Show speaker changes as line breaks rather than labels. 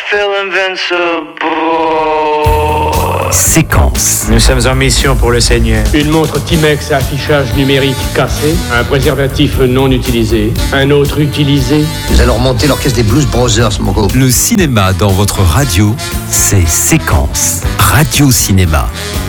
feel invincible.
Séquence.
Nous sommes en mission pour le Seigneur.
Une montre Timex à affichage numérique cassé, un préservatif non utilisé, un autre utilisé.
Nous allons remonter l'orchestre des Blues Brothers, mon gars.
Le cinéma dans votre radio, c'est Séquence. Radio Cinéma.